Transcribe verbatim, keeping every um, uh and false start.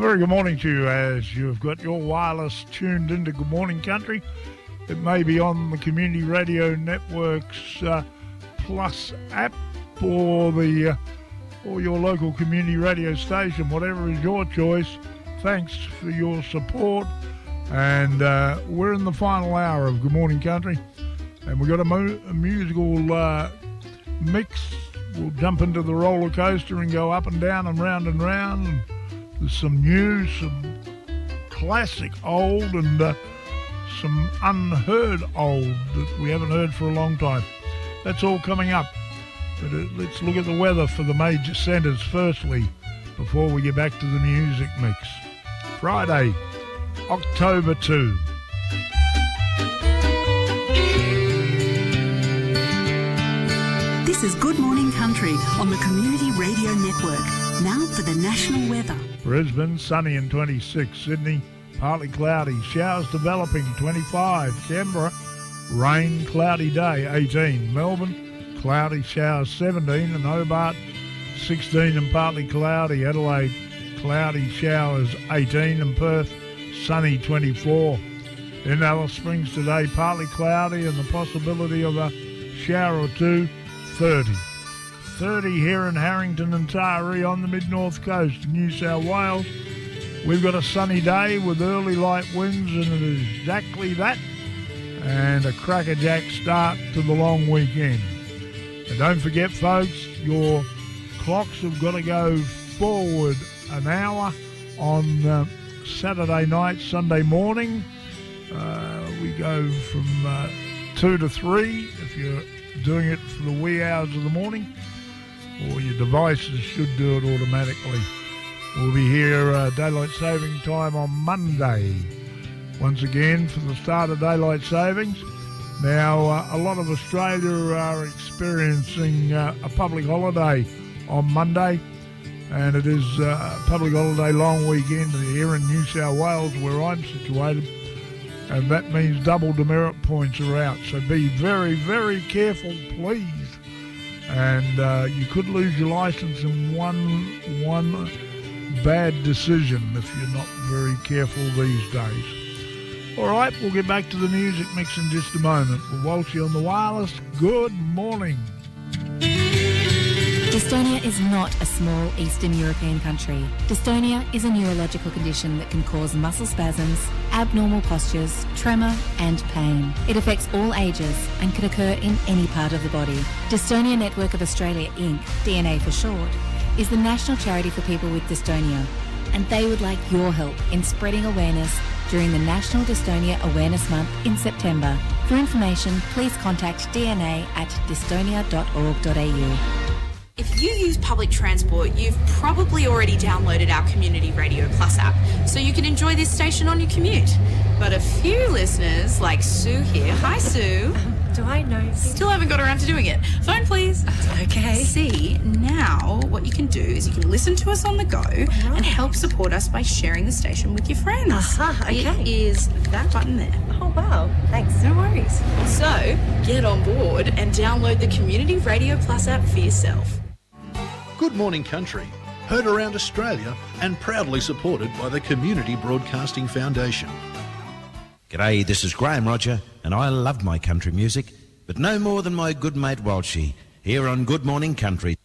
very good morning to you as you've got your wireless tuned into Good Morning Country. It may be on the Community Radio Network's uh, Plus app or the uh, or your local community radio station, whatever is your choice. Thanks for your support. And uh, we're in the final hour of Good Morning Country, and we've got a, mo- a musical uh, mix. We'll jump into the roller coaster and go up and down and round and round. And there's some new, some classic old, and uh, some unheard old that we haven't heard for a long time. That's all coming up. But uh, let's look at the weather for the major centres firstly before we get back to the music mix. Friday, October second. This is Good Morning Country on the Community Radio Network. Now for the national weather. Brisbane, sunny and twenty-six. Sydney, partly cloudy. Showers developing, twenty-five. Canberra, rain, cloudy day, eighteen. Melbourne, cloudy, showers, seventeen. And Hobart, sixteen and partly cloudy. Adelaide, cloudy, showers, eighteen. And Perth, sunny, twenty-four. In Alice Springs today, partly cloudy and the possibility of a shower or two, thirty. thirty here in Harrington and Taree on the mid-north coast, New South Wales. We've got a sunny day with early light winds, and it is exactly that, and a crackerjack start to the long weekend. And don't forget, folks, your clocks have got to go forward an hour on uh, Saturday night, Sunday morning. Uh, we go from uh, two to three if you're doing it for the wee hours of the morning, or your devices should do it automatically. We'll be here uh, daylight saving time on Monday once again for the start of daylight savings. Now uh, a lot of Australia are experiencing uh, a public holiday on Monday, and it is uh, a public holiday long weekend here in New South Wales where I'm situated. And that means double demerit points are out. So be very, very careful, please. And uh, you could lose your licence in one one bad decision if you're not very careful these days. All right, we'll get back to the music mix in just a moment. We'll waltz you on the wireless. Good morning. Dystonia is not a small Eastern European country. Dystonia is a neurological condition that can cause muscle spasms, abnormal postures, tremor and pain. It affects all ages and can occur in any part of the body. Dystonia Network of Australia Incorporated, D N A for short, is the national charity for people with dystonia, and they would like your help in spreading awareness during the National Dystonia Awareness Month in September. For information, please contact D N A at dystonia dot org dot a u. If you use public transport, you've probably already downloaded our Community Radio Plus app, so you can enjoy this station on your commute. But a few listeners, like Sue here, hi Sue. Um, do I know? Still haven't got around to doing it. Phone please. Okay. See, now what you can do is you can listen to us on the go right. and help support us by sharing the station with your friends. Uh-huh, okay. It is that button there. Oh wow, thanks. No worries. So, get on board and download the Community Radio Plus app for yourself. Good Morning Country, heard around Australia and proudly supported by the Community Broadcasting Foundation. G'day, this is Graham Roger, and I love my country music, but no more than my good mate Walshy, here on Good Morning Country.